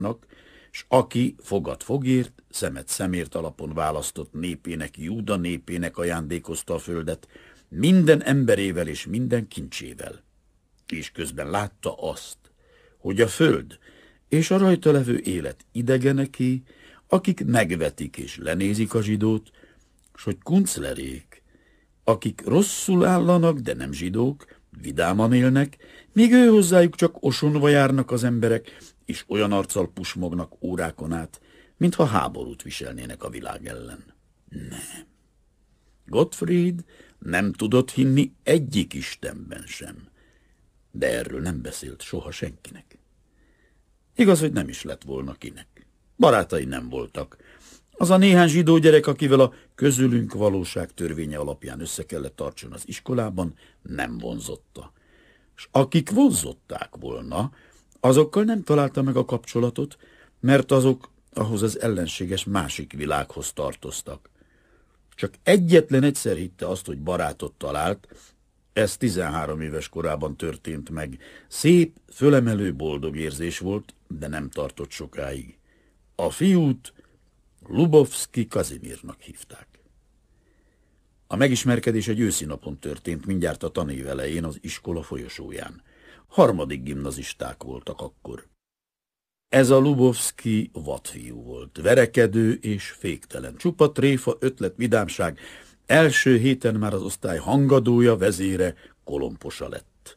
s aki fogad fogért, szemet szemért alapon választott népének, Júda népének ajándékozta a földet, minden emberével és minden kincsével. És közben látta azt, hogy a föld és a rajta levő élet idegeneké, akik megvetik és lenézik a zsidót, s hogy kunclerék, akik rosszul állanak, de nem zsidók, vidáman élnek, míg ő hozzájuk csak osonva járnak az emberek, és olyan arccal pusmognak órákon át, mintha háborút viselnének a világ ellen. Nem. Gottfried nem tudott hinni egyik istenben sem, de erről nem beszélt soha senkinek. Igaz, hogy nem is lett volna kinek. Barátai nem voltak. Az a néhány zsidó gyerek, akivel a közülünk valóság törvénye alapján össze kellett tartson az iskolában, nem vonzotta. S akik vonzották volna, azokkal nem találta meg a kapcsolatot, mert azok ahhoz az ellenséges másik világhoz tartoztak. Csak egyetlen egyszer hitte azt, hogy barátot talált, ez 13 éves korában történt meg. Szép, fölemelő boldog érzés volt, de nem tartott sokáig. A fiút Lubovszki Kazimirnak hívták. A megismerkedés egy őszi napon történt, mindjárt a tanév elején az iskola folyosóján. Harmadik gimnazisták voltak akkor. Ez a Lubovszki vadfiú volt, verekedő és féktelen. Csupa tréfa, ötlet, vidámság. Első héten már az osztály hangadója, vezére, kolomposa lett.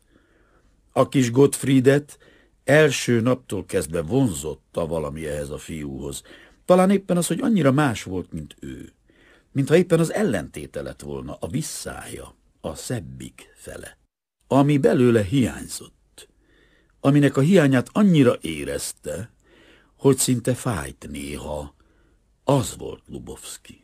A kis Gottfriedet első naptól kezdve vonzotta valami ehhez a fiúhoz. Talán éppen az, hogy annyira más volt, mint ő. Mintha éppen az ellentéte lett volna, a visszája, a szebbik fele. Ami belőle hiányzott, aminek a hiányát annyira érezte, hogy szinte fájt néha, az volt Lubovszki.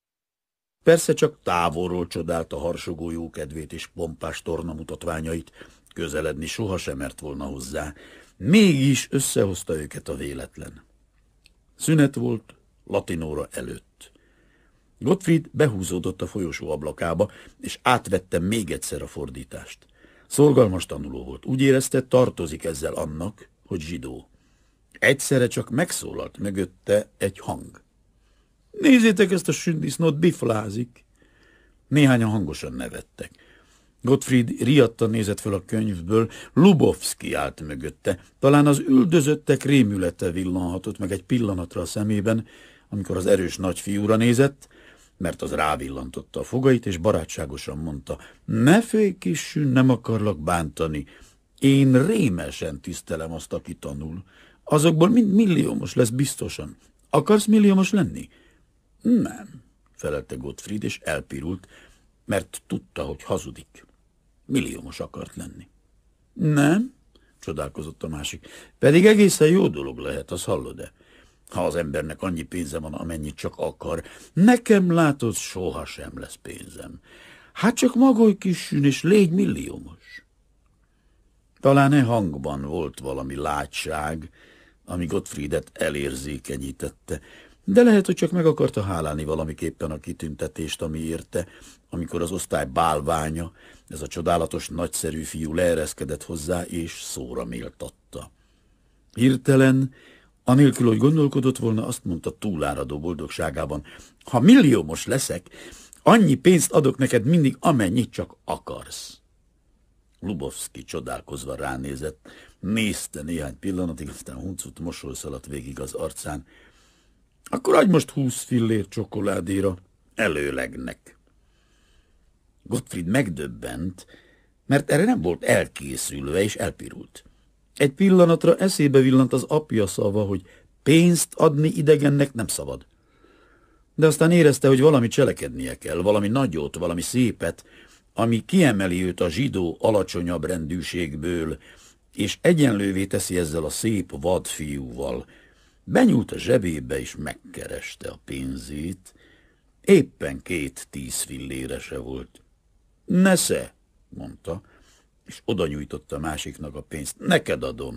Persze csak távolról csodálta harsogó jókedvét és pompás tornamutatványait, közeledni sohasem mert volna hozzá, mégis összehozta őket a véletlen. Szünet volt, latinóra előtt. Gottfried behúzódott a folyosó ablakába, és átvette még egyszer a fordítást. Szorgalmas tanuló volt, úgy érezte, tartozik ezzel annak, hogy zsidó. Egyszerre csak megszólalt mögötte egy hang. Nézzétek ezt a sündisznót, biflázik! Néhányan hangosan nevettek. Gottfried riadtan nézett fel a könyvből, Lubovszki állt mögötte. Talán az üldözöttek rémülete villanhatott meg egy pillanatra a szemében, amikor az erős nagyfiúra nézett, mert az rávillantotta a fogait, és barátságosan mondta, ne félj, kissű, nem akarlak bántani. Én rémesen tisztelem azt, aki tanul. Azokból mind milliómos lesz biztosan. Akarsz milliómos lenni? Nem, felelte Gottfried, és elpirult, mert tudta, hogy hazudik. Milliómos akart lenni. Nem, csodálkozott a másik, pedig egészen jó dolog lehet, az hallod-e? Ha az embernek annyi pénze van, amennyit csak akar, nekem látod, sohasem lesz pénzem. Hát csak magolj kissűn, és légy milliómos. Talán e hangban volt valami látság, ami Gottfriedet elérzékenyítette, de lehet, hogy csak meg akarta hálálni valamiképpen a kitüntetést, ami érte, amikor az osztály bálványa, ez a csodálatos, nagyszerű fiú leereszkedett hozzá, és szóra méltatta. Hirtelen, anélkül, hogy gondolkodott volna, azt mondta túláradó boldogságában, ha milliómos leszek, annyi pénzt adok neked mindig, amennyit csak akarsz. Lubovszki csodálkozva ránézett, nézte néhány pillanatig, aztán huncut mosoly szaladt végig az arcán. Akkor adj most 20 fillért csokoládéra, előlegnek. Gottfried megdöbbent, mert erre nem volt elkészülve, és elpirult. Egy pillanatra eszébe villant az apja szava, hogy pénzt adni idegennek nem szabad. De aztán érezte, hogy valami cselekednie kell, valami nagyot, valami szépet, ami kiemeli őt a zsidó alacsonyabb rendűségből, és egyenlővé teszi ezzel a szép vadfiúval. Benyúlt a zsebébe, és megkereste a pénzét. Éppen 2 10 fillérese volt. Nesze, mondta, és oda nyújtotta a másiknak a pénzt. Neked adom.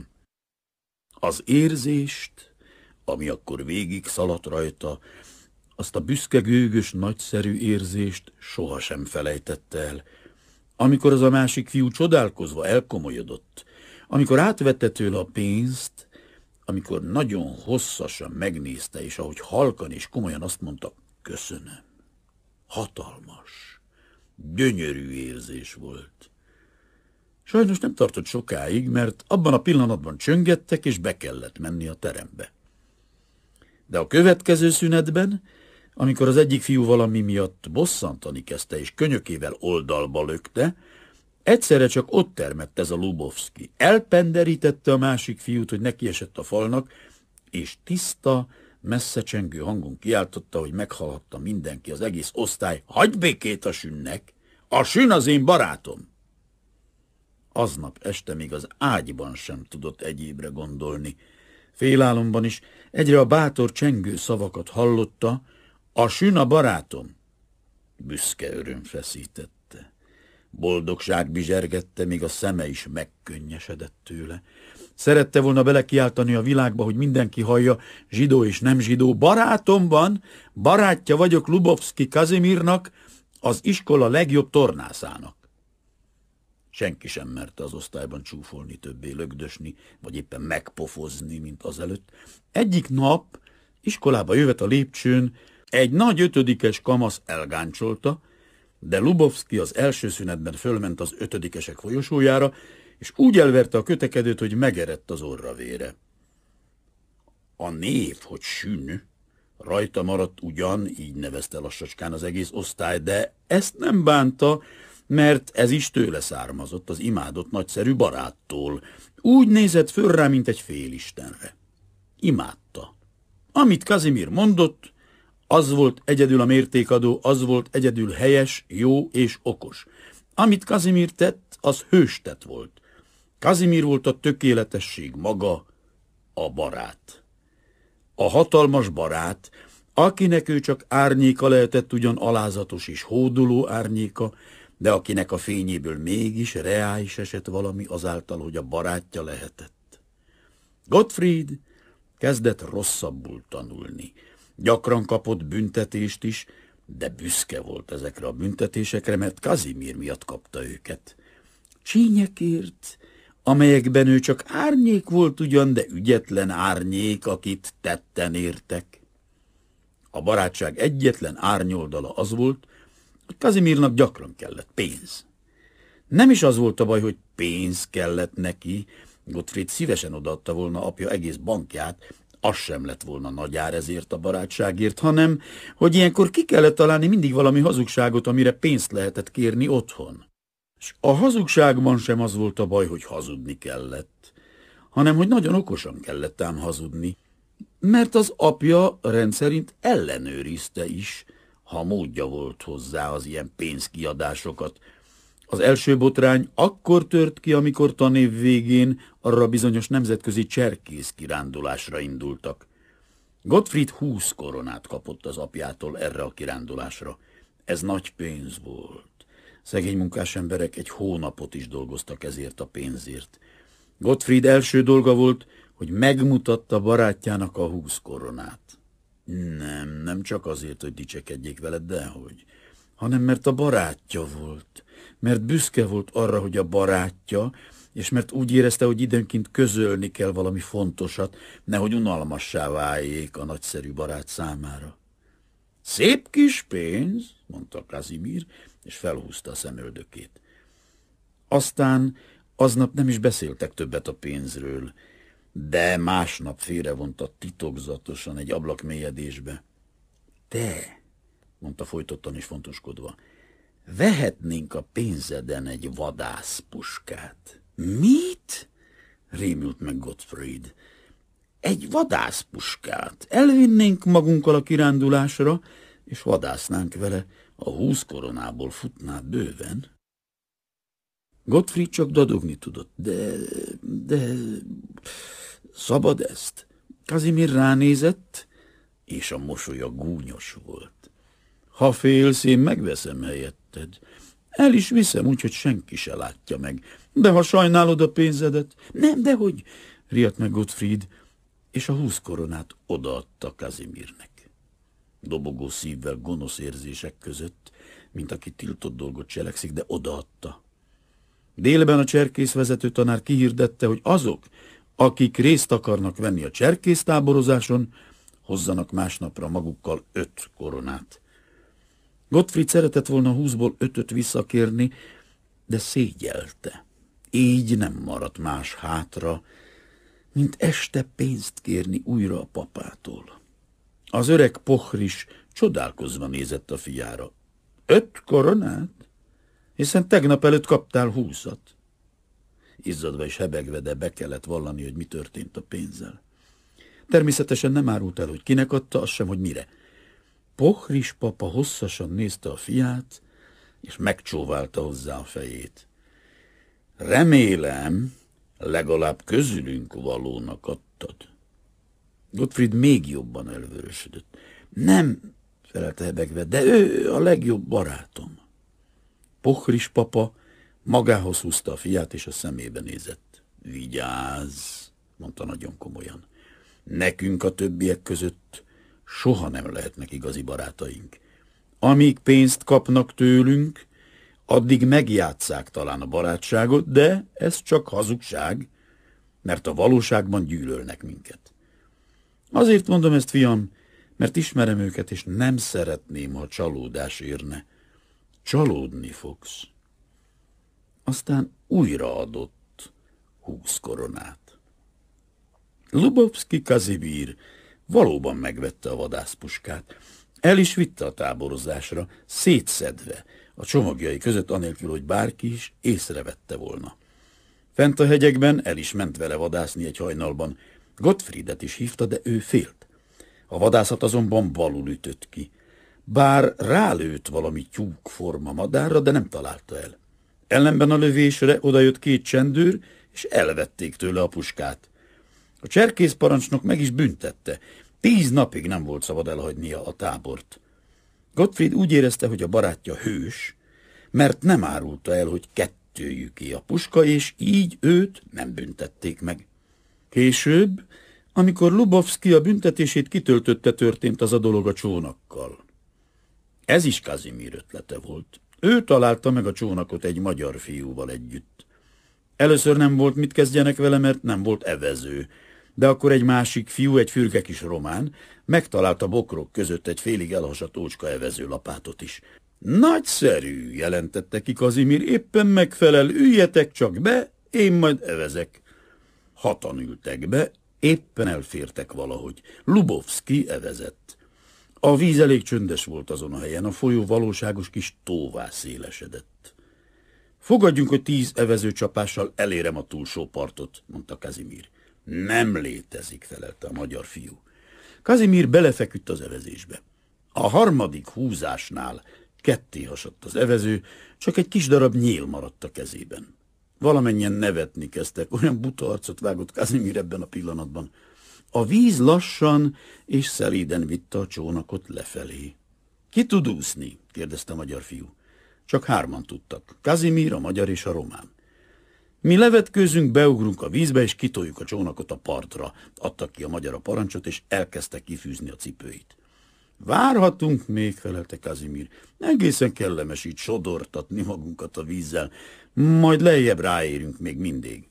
Az érzést, ami akkor végig szaladt rajta, azt a büszke, gőgös, nagyszerű érzést sohasem felejtette el. Amikor az a másik fiú csodálkozva elkomolyodott, amikor átvette tőle a pénzt, amikor nagyon hosszasan megnézte, és ahogy halkan és komolyan azt mondta, köszönöm. Hatalmas, gyönyörű érzés volt. Sajnos nem tartott sokáig, mert abban a pillanatban csöngettek, és be kellett menni a terembe. De a következő szünetben, amikor az egyik fiú valami miatt bosszantani kezdte, és könyökével oldalba lökte, egyszerre csak ott termett ez a Lubovszki. Elpenderítette a másik fiút, hogy nekiesett a falnak, és tiszta, messze csengő hangon kiáltotta, hogy meghallhatta mindenki, az egész osztály, hagyd békét a sünnek! A sün az én barátom! Aznap este még az ágyban sem tudott egyébre gondolni. Félálomban is egyre a bátor csengő szavakat hallotta, a sün a barátom! Büszke öröm feszítette. Boldogság bizsergette, még a szeme is megkönnyesedett tőle. Szerette volna belekiáltani a világba, hogy mindenki hallja, zsidó és nem zsidó, barátom van, barátja vagyok Lubovszki Kazimirnak, az iskola legjobb tornászának. Senki sem merte az osztályban csúfolni, többé lögdösni, vagy éppen megpofozni, mint azelőtt. Egyik nap iskolába jövet a lépcsőn, egy nagy 5-es kamasz elgáncsolta, de Lubovszki az első szünetben fölment az 5-esek folyosójára, és úgy elverte a kötekedőt, hogy megerett az orravére. A név, hogy sün, rajta maradt ugyan, így nevezte lassacskán az egész osztály, de ezt nem bánta, mert ez is tőle származott, az imádott nagyszerű baráttól. Úgy nézett föl rá, mint egy félistenre. Imádta. Amit Kazimir mondott, az volt egyedül a mértékadó, az volt egyedül helyes, jó és okos. Amit Kazimir tett, az hőstett volt. Kazimir volt a tökéletesség maga, a barát. A hatalmas barát, akinek ő csak árnyéka lehetett, ugyan alázatos és hódoló árnyéka, de akinek a fényéből mégis reális esett valami azáltal, hogy a barátja lehetett. Gottfried kezdett rosszabbul tanulni. Gyakran kapott büntetést is, de büszke volt ezekre a büntetésekre, mert Kazimir miatt kapta őket. Csínyekért, amelyekben ő csak árnyék volt ugyan, de ügyetlen árnyék, akit tetten értek. A barátság egyetlen árnyoldala az volt, hogy Kazimirnak gyakran kellett pénz. Nem is az volt a baj, hogy pénz kellett neki, Gottfried szívesen odaadta volna apja egész bankját, az sem lett volna nagy ár ezért a barátságért, hanem, hogy ilyenkor ki kellett találni mindig valami hazugságot, amire pénzt lehetett kérni otthon. És a hazugságban sem az volt a baj, hogy hazudni kellett, hanem, hogy nagyon okosan kellett ám hazudni, mert az apja rendszerint ellenőrizte is, ha módja volt hozzá az ilyen pénzkiadásokat. Az első botrány akkor tört ki, amikor tanév végén arra bizonyos nemzetközi cserkész kirándulásra indultak. Gottfried 20 koronát kapott az apjától erre a kirándulásra. Ez nagy pénz volt. Szegény munkás emberek egy hónapot is dolgoztak ezért a pénzért. Gottfried első dolga volt, hogy megmutatta barátjának a 20 koronát. Nem csak azért, hogy dicsekedjék veled, dehogy, hanem mert a barátja volt, mert büszke volt arra, hogy a barátja, és mert úgy érezte, hogy időnként közölni kell valami fontosat, nehogy unalmassá váljék a nagyszerű barát számára. Szép kis pénz, mondta Kazimir, és felhúzta a szemöldökét. Aztán aznap nem is beszéltek többet a pénzről, de másnap félrevonta titokzatosan egy ablakmélyedésbe. Te, mondta folytottan és fontoskodva, vehetnénk a pénzeden egy vadászpuskát. Mit? Rémült meg Gottfried. Egy vadászpuskát. Elvinnénk magunkkal a kirándulásra, és vadásznánk vele, a 20 koronából futná bőven. Gottfried csak dadogni tudott. De... szabad ezt? Kazimir ránézett, és a mosolya gúnyos volt. Ha félsz, én megveszem helyetted. El is viszem, úgyhogy senki se látja meg. De ha sajnálod a pénzedet... Nem, dehogy, riadt meg Gottfried, és a 20 koronát odaadta Kazimirnek. Dobogó szívvel, gonosz érzések között, mint aki tiltott dolgot cselekszik, de odaadta. Délben a cserkészvezető tanár kihirdette, hogy azok, Akik részt akarnak venni a cserkésztáborozáson, hozzanak másnapra magukkal 5 koronát. Gottfried szeretett volna 20-ból 5-öt visszakérni, de szégyelte. Így nem maradt más hátra, mint este pénzt kérni újra a papától. Az öreg Pohris csodálkozva nézett a fiára. 5 koronát? Hiszen tegnap előtt kaptál 20-at. Izzadva és hebegve, de be kellett vallani, hogy mi történt a pénzzel. Természetesen nem árult el, hogy kinek adta, az sem, hogy mire. Pohris papa hosszasan nézte a fiát, és megcsóválta hozzá a fejét. Remélem, legalább közülünk valónak adtad. Gottfried még jobban elvörösödött. Nem, felelte hebegve, de ő a legjobb barátom. Pohris papa magához húzta a fiát, és a szemébe nézett. Vigyázz, mondta nagyon komolyan. Nekünk a többiek között soha nem lehetnek igazi barátaink. Amíg pénzt kapnak tőlünk, addig megjátsszák talán a barátságot, de ez csak hazugság, mert a valóságban gyűlölnek minket. Azért mondom ezt, fiam, mert ismerem őket, és nem szeretném, ha csalódás érne. Csalódni fogsz. Aztán újra adott 20 koronát. Lubovszki Kazimír valóban megvette a vadászpuskát. El is vitte a táborozásra, szétszedve a csomagjai között, anélkül, hogy bárki is észrevette volna. Fent a hegyekben el is ment vele vadászni egy hajnalban. Gottfriedet is hívta, de ő félt. A vadászat azonban balul ütött ki. Bár rálőtt valami tyúkforma madárra, de nem találta el. Ellenben a lövésre odajött 2 csendőr, és elvették tőle a puskát. A cserkészparancsnok meg is büntette. 10 napig nem volt szabad elhagynia a tábort. Gottfried úgy érezte, hogy a barátja hős, mert nem árulta el, hogy 2-jüké a puska, és így őt nem büntették meg. Később, amikor Lubovszki a büntetését kitöltötte, történt az a dolog a csónakkal. Ez is Kazimír ötlete volt. Ő találta meg a csónakot egy magyar fiúval együtt. Először nem volt mit kezdjenek vele, mert nem volt evező, de akkor egy másik fiú, egy fürge kis román, megtalálta bokrok között egy félig elhasadt ócska evezőlapátot is. Nagyszerű, jelentette ki Kazimír, éppen megfelel, üljetek csak be, én majd evezek. 6-an ültek be, éppen elfértek valahogy. Lubovszki evezett. A víz elég csöndes volt azon a helyen, a folyó valóságos kis tóvá szélesedett. Fogadjunk, hogy 10 evezőcsapással elérem a túlsó partot, mondta Kazimír. Nem létezik, felelte a magyar fiú. Kazimír belefeküdt az evezésbe. A 3. húzásnál ketté hasadt az evező, csak egy kis darab nyél maradt a kezében. Valamennyien nevetni kezdtek, olyan buta arcot vágott Kazimír ebben a pillanatban. A víz lassan és szelíden vitte a csónakot lefelé. Ki tud úszni? kérdezte a magyar fiú. Csak 3-an tudtak, Kazimír, a magyar és a román. Mi levetkőzünk, beugrunk a vízbe, és kitoljuk a csónakot a partra, adtak ki a magyar a parancsot, és elkezdte kifűzni a cipőit. Várhatunk még, felelte Kazimír. Egészen kellemes így sodortatni magunkat a vízzel, majd lejjebb ráérünk még mindig.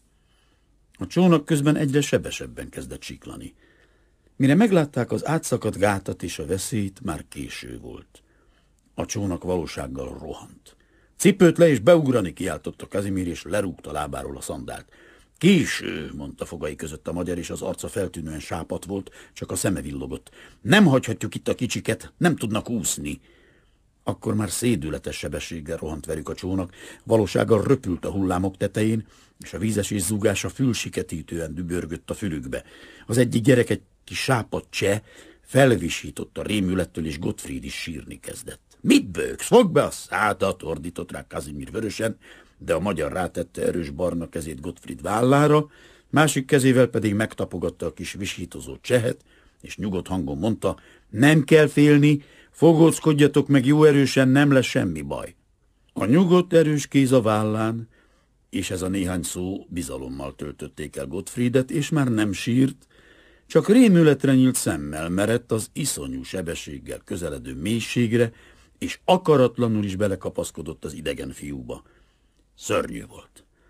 A csónak közben egyre sebesebben kezdett siklani. Mire meglátták az átszakadt gátat és a veszélyt, már késő volt. A csónak valósággal rohant. Cipőt le és beugrani, kiáltotta Kazimír, és lerúgta lábáról a szandált. Késő, mondta fogai között a magyar, és az arca feltűnően sápadt volt, csak a szeme villogott. Nem hagyhatjuk itt a kicsiket, nem tudnak úszni. Akkor már szédületes sebességgel rohant velük a csónak, valósággal röpült a hullámok tetején, és a vízesés zúgása fülsiketítően dübörgött a fülükbe. Az egyik gyerek, egy kis sápadt cseh, felvisított a rémülettől, és Gottfried is sírni kezdett. Mit bőgsz? Fogd be a szádat, ordított rá Kazimír vörösen, de a magyar rátette erős barna kezét Gottfried vállára, másik kezével pedig megtapogatta a kis visítozó csehet, és nyugodt hangon mondta, nem kell félni, fogóckodjatok meg jó erősen, nem lesz semmi baj. A nyugodt erős kéz a vállán, és ez a néhány szó bizalommal töltötték el Gottfriedet, és már nem sírt, csak rémületre nyílt szemmel merett az iszonyú sebességgel közeledő mélységre, és akaratlanul is belekapaszkodott az idegen fiúba. Szörnyű volt.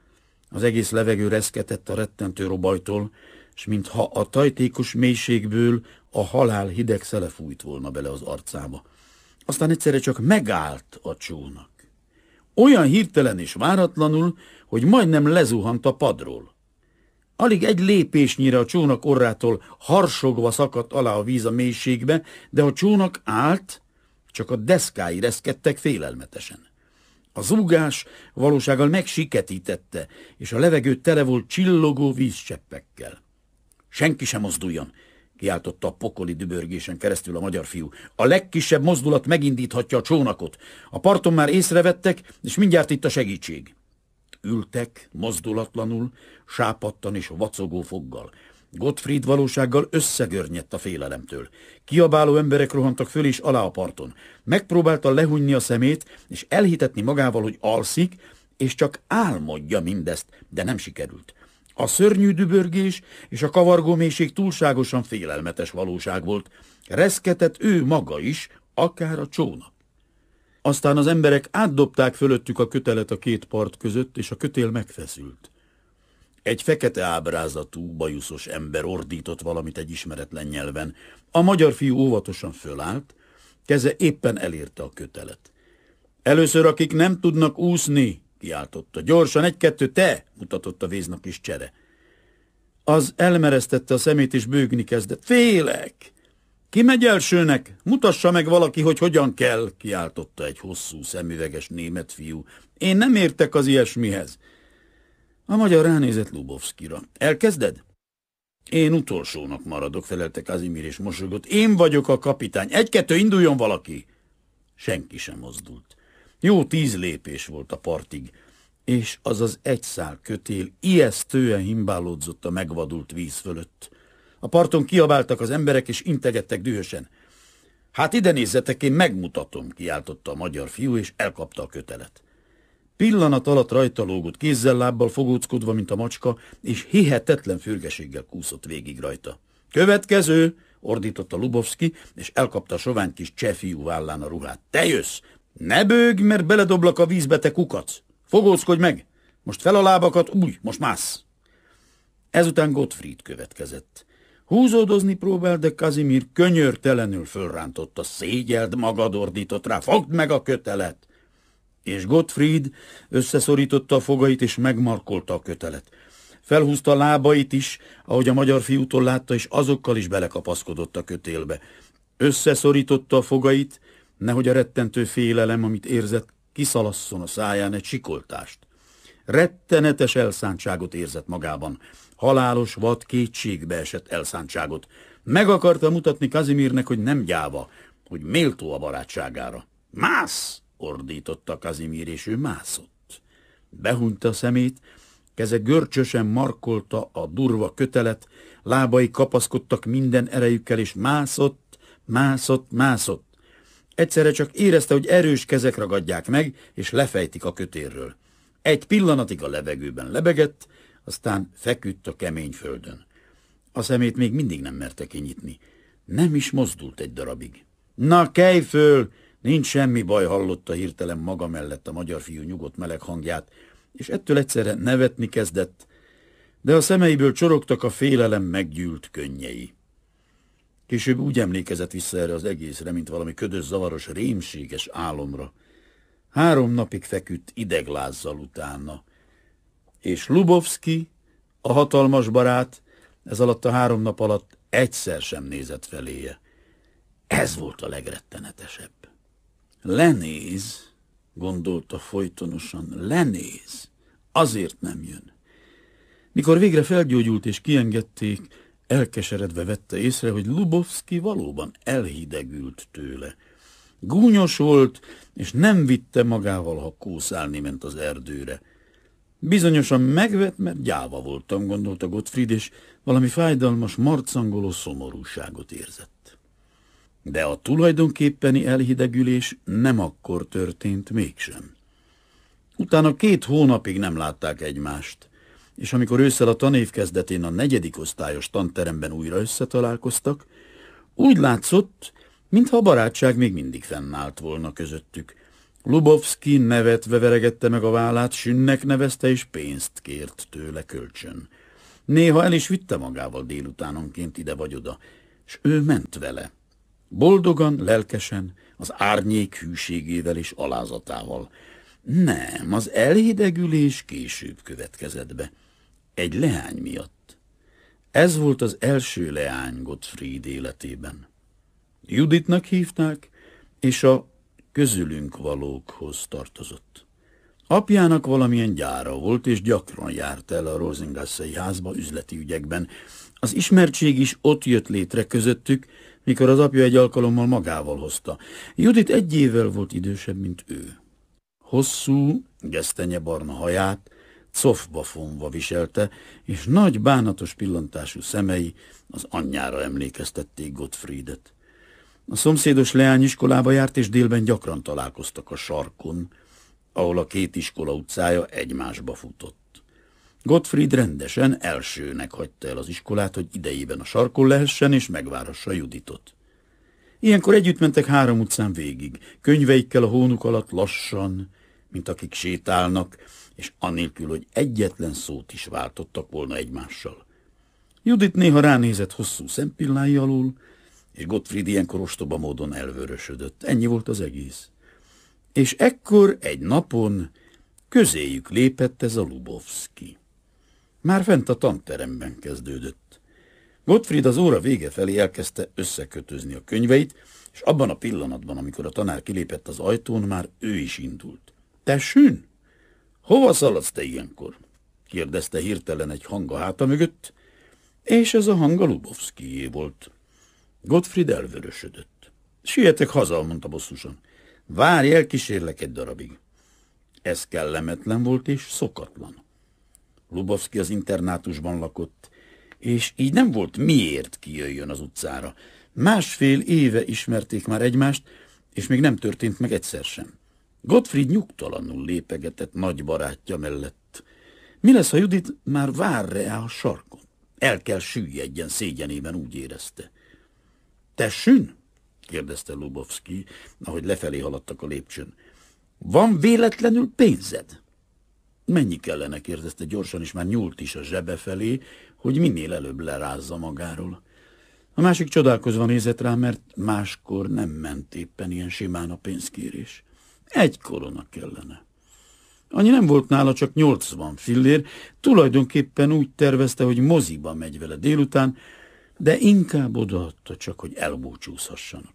Az egész levegő reszketett a rettentő robajtól, s mintha a tajtékos mélységből a halál hideg szele fújt volna bele az arcába. Aztán egyszerre csak megállt a csónak. Olyan hirtelen és váratlanul, hogy majdnem lezuhant a padról. Alig egy lépésnyire a csónak orrától harsogva szakadt alá a víz a mélységbe, de a csónak állt, csak a deszkái reszkedtek félelmetesen. A zúgás valósággal megsiketítette, és a levegő tele volt csillogó vízcseppekkel. Senki sem mozduljon, kiáltotta a pokoli dübörgésen keresztül a magyar fiú. A legkisebb mozdulat megindíthatja a csónakot. A parton már észrevettek, és mindjárt itt a segítség. Ültek mozdulatlanul, sápadtan és vacogó foggal. Gottfried valósággal összegörnyedt a félelemtől. Kiabáló emberek rohantak föl és alá a parton. Megpróbálta lehúnyni a szemét, és elhitetni magával, hogy alszik, és csak álmodja mindezt, de nem sikerült. A szörnyű dübörgés és a kavargó mélység túlságosan félelmetes valóság volt. Reszketett ő maga is, akár a csónak. Aztán az emberek átdobták fölöttük a kötelet a két part között, és a kötél megfeszült. Egy fekete ábrázatú, bajuszos ember ordított valamit egy ismeretlen nyelven. A magyar fiú óvatosan fölállt, keze éppen elérte a kötelet. Először, akik nem tudnak úszni, kiáltotta. Gyorsan, egy-kettő, te, mutatott a véznak is csere. Az elmeresztette a szemét és bőgni kezdett. Félek! Ki megy elsőnek? Mutassa meg valaki, hogy hogyan kell, kiáltotta egy hosszú, szemüveges német fiú. Én nem értek az ilyesmihez. A magyar ránézett Lubovszkira. Elkezded? Én utolsónak maradok, felelte Kazimír és mosogott. Én vagyok a kapitány. Egy-kettő, induljon valaki! Senki sem mozdult. Jó 10 lépés volt a partig, és az az egy szál kötél ijesztően himbálódzott a megvadult víz fölött. A parton kiabáltak az emberek, és integettek dühösen. Hát ide nézzetek, én megmutatom, kiáltotta a magyar fiú, és elkapta a kötelet. Pillanat alatt rajta lógott, kézzel-lábbal fogóckodva, mint a macska, és hihetetlen fürgeséggel kúszott végig rajta. Következő, ordította Lubovszki, és elkapta a sovány kis cseh fiú vállán a ruhát. Te jössz! Ne bőgj, mert beledoblak a vízbe, te kukac! Fogózkodj meg! Most fel a lábakat, úgy, most mász! Ezután Gottfried következett. Húzódozni próbált, de Kazimír könyörtelenül fölrántotta. Szégyeld magad, ordított rá, fogd meg a kötelet! És Gottfried összeszorította a fogait, és megmarkolta a kötelet. Felhúzta a lábait is, ahogy a magyar fiútól látta, és azokkal is belekapaszkodott a kötélbe. Összeszorította a fogait, nehogy a rettentő félelem, amit érzett, kiszalasszon a száján egy sikoltást. Rettenetes elszántságot érzett magában, halálos, vad, kétségbe esett elszántságot. Meg akarta mutatni Kazimírnek, hogy nem gyáva, hogy méltó a barátságára. Mász! Ordította Kazimír, és ő mászott. Behúnyta a szemét, keze görcsösen markolta a durva kötelet, lábai kapaszkodtak minden erejükkel, és mászott. Egyszerre csak érezte, hogy erős kezek ragadják meg, és lefejtik a kötélről. Egy pillanatig a levegőben lebegett, aztán feküdt a kemény földön. A szemét még mindig nem merte kinyitni. Nem is mozdult egy darabig. Na, kelj föl! Nincs semmi baj, hallotta hirtelen maga mellett a magyar fiú nyugodt meleg hangját, és ettől egyszerre nevetni kezdett, de a szemeiből csorogtak a félelem meggyűlt könnyei. Később úgy emlékezett vissza erre az egészre, mint valami ködös, zavaros, rémséges álomra. 3 napig feküdt ideglázzal utána, és Lubovszki, a hatalmas barát, ez alatt a 3 nap alatt egyszer sem nézett feléje. Ez volt a legrettenetesebb. Lenéz, gondolta folytonosan, lenéz, azért nem jön. Mikor végre felgyógyult és kiengedték, elkeseredve vette észre, hogy Lubovszki valóban elhidegült tőle. Gúnyos volt, és nem vitte magával, ha kószálni ment az erdőre. Bizonyosan megvett, mert gyáva voltam, gondolta Gottfried, és valami fájdalmas, marcangoló szomorúságot érzett. De a tulajdonképpeni elhidegülés nem akkor történt mégsem. Utána 2 hónapig nem látták egymást, és amikor ősszel a tanév kezdetén a 4. osztályos tanteremben újra összetalálkoztak, úgy látszott, mintha a barátság még mindig fennállt volna közöttük. Lubovszki nevetve veregette meg a vállát, Sünnek nevezte és pénzt kért tőle kölcsön. Néha el is vitte magával délutánonként ide vagy oda, s ő ment vele. Boldogan, lelkesen, az árnyék hűségével és alázatával. Nem, az elhidegülés később következett be. Egy leány miatt. Ez volt az első leány Gottfried életében. Juditnak hívták, és a közülünk valókhoz tartozott. Apjának valamilyen gyára volt, és gyakran járt el a Rosengassei házba üzleti ügyekben. Az ismertség is ott jött létre közöttük, mikor az apja egy alkalommal magával hozta. Judit 1 évvel volt idősebb, mint ő. Hosszú, gesztenyebarna haját cofba fonva viselte, és nagy bánatos pillantású szemei az anyjára emlékeztették Gottfriedet. A szomszédos leányiskolába járt, és délben gyakran találkoztak a sarkon, ahol a 2 iskola utcája egymásba futott. Gottfried rendesen elsőnek hagyta el az iskolát, hogy idejében a sarkon lehessen és megvárassa Juditot. Ilyenkor együtt mentek 3 utcán végig, könyveikkel a hónuk alatt lassan, mint akik sétálnak, és anélkül, hogy egyetlen szót is váltottak volna egymással. Judit néha ránézett hosszú szempillái alól, és Gottfried ilyenkor ostoba módon elvörösödött. Ennyi volt az egész. És ekkor egy napon közéjük lépett ez a Lubovszki. Már fent a tanteremben kezdődött. Gottfried az óra vége felé elkezdte összekötözni a könyveit, és abban a pillanatban, amikor a tanár kilépett az ajtón, már ő is indult. – Te Sün, hova szaladsz te ilyenkor? – kérdezte hirtelen egy hang a háta mögött, és ez a hang a Lubovszkijé volt. Gottfried elvörösödött. – Sietek haza, mondta bosszusan. – Várj, elkísérlek egy darabig. Ez kellemetlen volt és szokatlan. Lubovszki az internátusban lakott, és így nem volt miért kijöjjön az utcára. 1,5 éve ismerték már egymást, és még nem történt meg egyszer sem. Gottfried nyugtalanul lépegetett nagy barátja mellett. Mi lesz, ha Judit már vár rá a sarkon? El kell süllyedjen szégyenében, úgy érezte. – Te Sün? – kérdezte Lubovszki, ahogy lefelé haladtak a lépcsőn. – Van véletlenül pénzed? – Mennyi kellene? – kérdezte gyorsan, és már nyúlt is a zsebe felé, hogy minél előbb lerázza magáról. A másik csodálkozva nézett rá, mert máskor nem ment éppen ilyen simán a pénzkérés. 1 korona kellene. Annyi nem volt nála, csak 80 fillér, tulajdonképpen úgy tervezte, hogy moziba megy vele délután, de inkább odaadta csak, hogy elbúcsúzhassanak.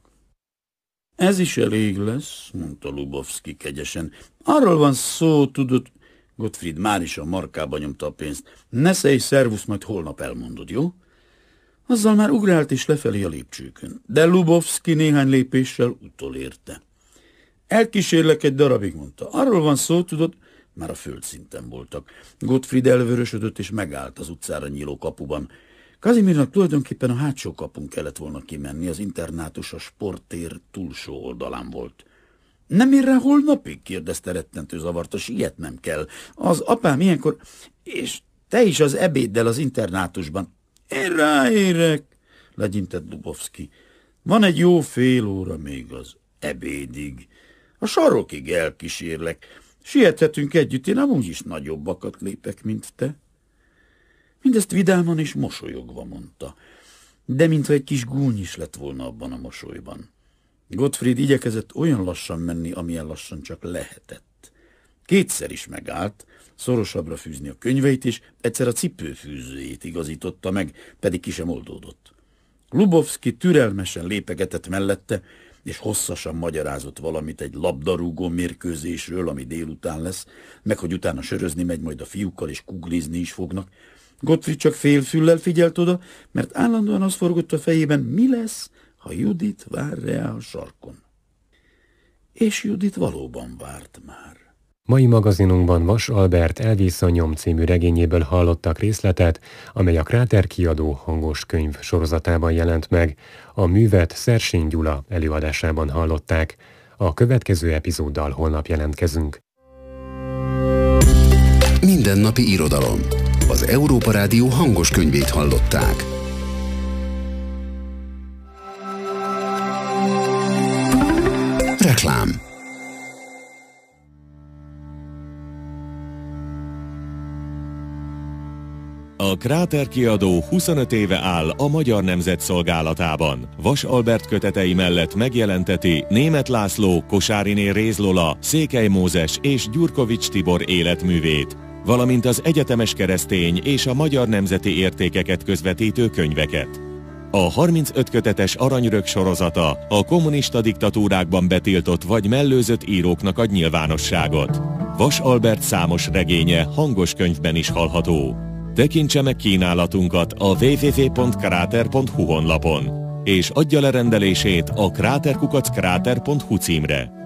– Ez is elég lesz, mondta Lubovszki kegyesen. Arról van szó, tudod. Gottfried már is a markába nyomta a pénzt. Ne szej, szervusz, majd holnap elmondod, jó? Azzal már ugrált is lefelé a lépcsőkön, de Lubovszki néhány lépéssel utolérte. Elkísérlek egy darabig, mondta. Arról van szó, tudod, már a földszinten voltak. Gottfried elvörösödött és megállt az utcára nyíló kapuban. Kazimirnak tulajdonképpen a hátsó kapun kellett volna kimenni, az internátus a sporttér túlsó oldalán volt. Nem ér rá holnapig? Kérdezte rettentő zavarta, sietnem kell. Az apám ilyenkor, és te is az ebéddel az internátusban. Én ráérek, legyintett Lubovszki. Van egy jó fél óra még az ebédig. A sarokig elkísérlek. Siethetünk együtt, én amúgy is nagyobbakat lépek, mint te. Mindezt vidáman és mosolyogva mondta, de mintha egy kis gúny is lett volna abban a mosolyban. Gottfried igyekezett olyan lassan menni, amilyen lassan csak lehetett. 2-szer is megállt, szorosabbra fűzni a könyveit, és egyszer a cipőfűzőjét igazította meg, pedig ki sem oldódott. Lubovszki türelmesen lépegetett mellette, és hosszasan magyarázott valamit egy labdarúgó mérkőzésről, ami délután lesz, meg hogy utána sörözni megy majd a fiúkkal, és kuglizni is fognak. Gottfried csak félfüllel figyelt oda, mert állandóan az forgott a fejében, mi lesz, ha Judit vár rá a sarkon. És Judit valóban várt már. Mai magazinunkban Vas Albert Elvész a nyom című regényéből hallottak részletet, amely a Kráter kiadó hangos könyv sorozatában jelent meg. A művet Szersény Gyula előadásában hallották. A következő epizóddal holnap jelentkezünk. Mindennapi irodalom. Az Európa Rádió hangos könyvét hallották. Reklám. A Kráter kiadó 25 éve áll a magyar nemzet szolgálatában. Vas Albert kötetei mellett megjelenteti Németh László, Kosáriné Réz Lola, Székely Mózes és Gyurkovics Tibor életművét, valamint az egyetemes keresztény és a magyar nemzeti értékeket közvetítő könyveket. A 35 kötetes Aranyrög sorozata a kommunista diktatúrákban betiltott vagy mellőzött íróknak ad nyilvánosságot. Vas Albert számos regénye hangos könyvben is hallható. Tekintse meg kínálatunkat a www.krater.hu honlapon, és adja le rendelését a kraterkukackrater.hu címre.